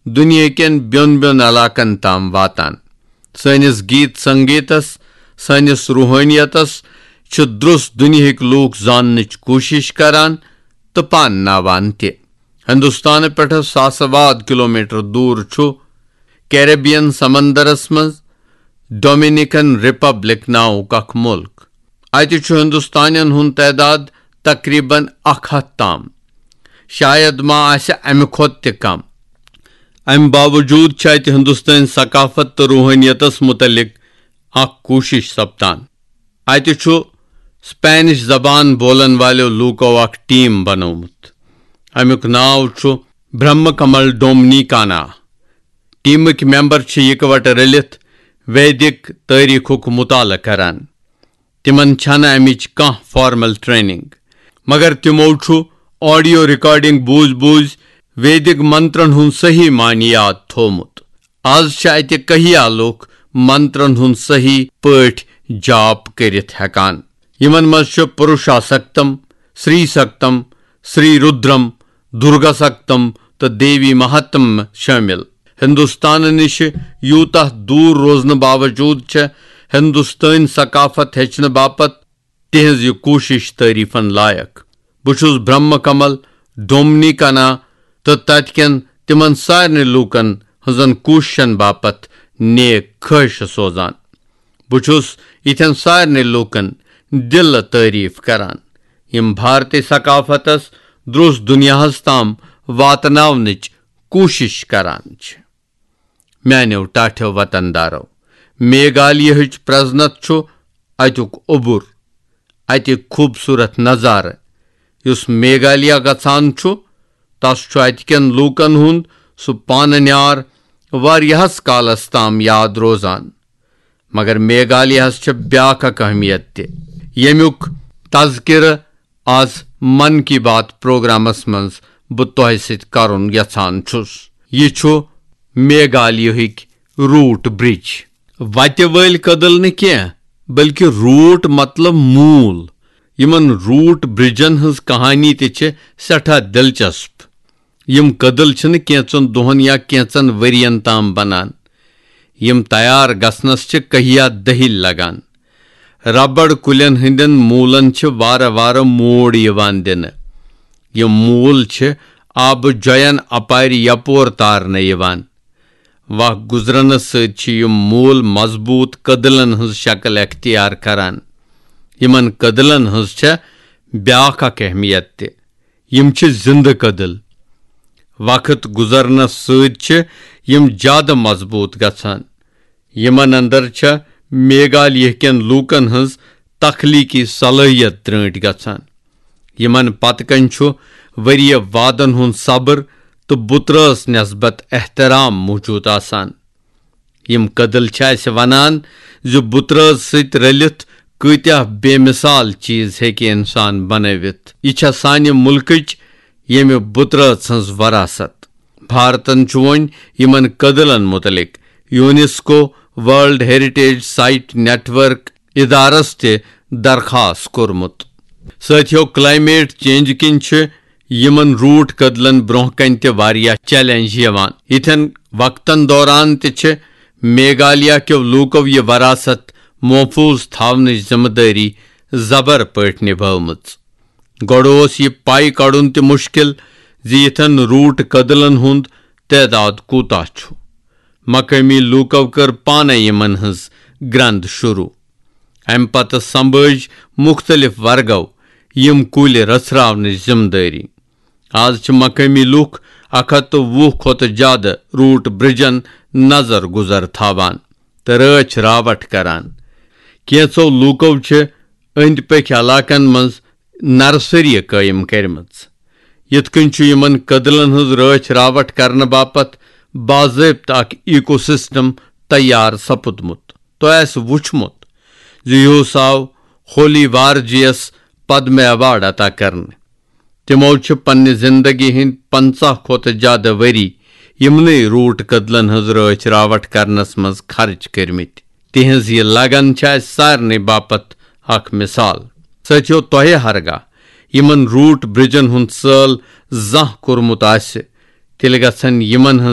दुनिया केन beyond beyond इलाकन ताम वातान। सनिस गीत संगीतस सनिस रूहानियतस द्रुस दुनियाक लूक जाननच कोशिश करान तो पानावान ते। हिंदुस्तान पे सासवाद किलोमीटर दूर कैरेबियन समंदरस मज डोमिनिकन रिपब्लिक नाउक अख मुल्क। अति हिंदुस्तानियन हुंद तादाद तकरीबन 100 ताम, शायद मा आसे अमि खोत ते कम। अमि बावजूद अति हिंदुस्तान सकाफत तो रूहानियतस मुतलिक अख कोशिश सपदान। अति स्पेनिश जबान बोलन वाले लूको अख टीम बनोमुत। अमुक नाव ब्रह्म कमल डोमिनिकाना। टीमक मेंबर इकवट रलित वैदिक तारीखुक मुताल करान। तिमन छन अमिच कह फॉर्मल ट्रेनिंग, मगर तिमो ऑडियो रिकॉर्डिंग बूझ बूझ वैदिक मंत्रन हुन सही मानी याद थोमुत। आज अत कहिया लोक मंत्रन हुन सही पठ जाप करित हेकान। यमन मज पुरुषासक्तम, श्री सक्तम, श्री रुद्रम, दुर्गा सक्तम तो देवी महत्म शामिल। हिंदुस्तान निश यूता दूर रोजन बावजूद हिंदुस्तान सकाफत हेचन बापत तिहज यह कोशिश तारीफन लायक। बुछुस ब्रह्म कमल डोमिनिकाना तो ततकन तिमन सारे लूकन हजन कोशिशन बापत नेक ख्वाहिश सोजान। बुछुस इथन सारे लूकन दिल तारीफ करान यम भारतीय सकाफतस द्रुस दुनियाहस ताम वातनावनच कोशिश करान। म्यानो टाठ्यो वतनदारो, मेघालय प्रजनत अतुक उबुर, अति खूबसूरत नजारा युस मेघालय गचान तस अतकन लूकन हुंद सु पान न्यार वारियाहस कालस ताम याद रोजान। मगर मेघालयस ब्याख अहमियत ते यमुक तज़किर आज मन की बात प्रोग्रामस मज बह तोह सत करन यछान छुस। यह मेघालयक रूट ब्रिज। वत वल कदल न क्या बल्कि रूट मतलब मूल। यमन रूट ब्रिजन हज कहानी ते सठा दिलचस्प। यम कदल छन कैचन दोहन या कैचन वरियन ताम बनान। यम तैयार गसनस कहिया दहिल लगान। रबड़ कुलन हंदन मूलन वार वार मोड़ यवान दिन। यम मूल आब जयन अपार यपोर तारन यवान। वह गुजरन सम मूल मजबूत कदलन हज शक्ल अख्तियार करान। यमन कदलन हज ब्याख अहमियत ते यम जिंद कदल। वक्त गुजरन सम ज्यादा मजबूत गछान। यमन अंदर मेघालय केन लूकन हज तखलीकी सलाहियत त्रट गछान। यमन पतकन वरिय वादन हुन सब्र तो बुतरस नस्बत एहतराम मौजूद आसान। यम कदल वनान जो बुतरस सत रलित कत्या बेमिसाल चीज हेके इंसान बनवित। यह सान्य मुल्कच यम बुतरस हज वरासत। भारतन one Yemen कदलन मुतलिक UNESCO world heritage site network इदारस ते दरखास्त कोरमुत। सत्यो क्लाइमेट चेंज किन यमन रूट कदलन ब्रोह कन ते वारिया चैलेंज यवान। इथन वक्तन दौरान ते मेघालय के लूको यह वरासत महफूज थावन जिम्मेदारी जबर पट निभावमच। गोड़ोस यह पाई कड़ुन ते मुश्किल जी इथन रूट कदलन हुंद तादाद कूता छु। मकामी लूको कर पाने यमन हज ग्रंद शुरू। अम पत संभज मुख्तलिफ वर्गो यम कुल रचरावन जिम्मेदारी। आज मकामी लूख 120 खोत ज्यादा रूट ब्रिजन नजर गुजर थावान तो रच रावट करान। कैंसो लूको अंद पक इलाकन मज नर्सरी कायम करमच। यिथकन यमन कदलन हज रच रावट करने बापत बाज़ाब्त अख इकोसिस्टम तैयार सपुदमुत। तो वुचमुत यह आव होली वारजियस पद्म अवार्ड अता करने। तिमो पन्ने जिंदगी हिंद 50 खोत ज्यादा वरी यमने रूट कदलन हज रच रावट करनस मज खर्च करमित। तिहज यह लगन सारने बापत अख मिसाल। सत्यो तोहे हरगा यमन रूट ब्रिजन हुंद सल जह कोरमुत आसे तिल गछन यमन